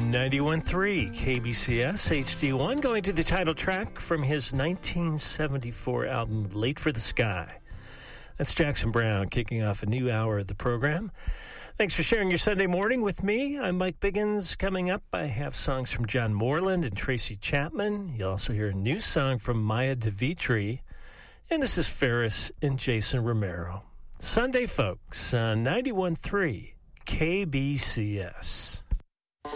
91.3 KBCS HD1, going to the title track from his 1974 album, Late for the Sky. That's Jackson Browne kicking off a new hour of the program. Thanks for sharing your Sunday morning with me. I'm Mike Biggins. Coming up, I have songs from John Moreland and Tracy Chapman. You'll also hear a new song from Maya DeVitri. And this is Ferris and Jason Romero. Sunday, folks, on 91.3 KBCS.